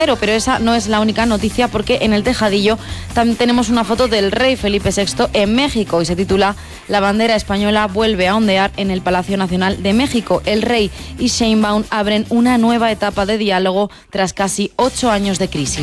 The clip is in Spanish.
Pero esa no es la única noticia, porque en el tejadillo también tenemos una foto del rey Felipe VI en México y se titula "La bandera española vuelve a ondear en el Palacio Nacional de México". El rey y Sheinbaum abren una nueva etapa de diálogo tras casi 8 años de crisis.